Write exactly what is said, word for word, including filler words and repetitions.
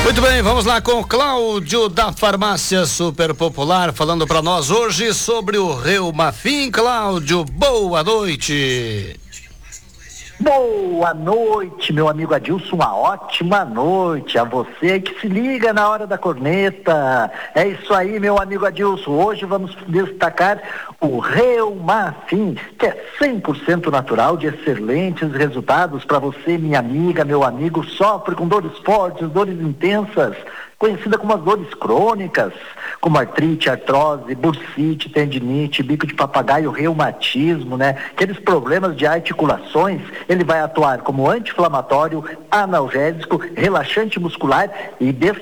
Muito bem, vamos lá com o Cláudio da Farmácia Super Popular, falando para nós hoje sobre o Reumafim. Cláudio, boa noite. Boa noite, meu amigo Adilson, uma ótima noite a você que se liga na hora da corneta. É isso aí, meu amigo Adilson, hoje vamos destacar o Reumafim, que é cem por cento natural, de excelentes resultados para você, minha amiga, meu amigo, sofre com dores fortes, dores intensas, conhecida como as dores crônicas, como artrite, artrose, bursite, tendinite, bico de papagaio, reumatismo, né? Aqueles problemas de articulações, ele vai atuar como anti-inflamatório, analgésico, relaxante muscular e